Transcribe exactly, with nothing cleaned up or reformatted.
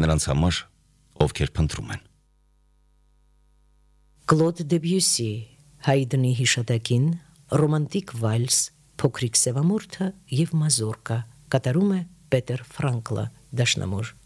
նրանց համար, ովքեր փնտրում են։ Կլոդ Դեբյուսի Հայդնի հիշատակին ռոմանտիկ վալս, փոքրիկ սևամորթը եւ մազորկա կատարում է Պետեր Ֆրանկլը դաշնամուր։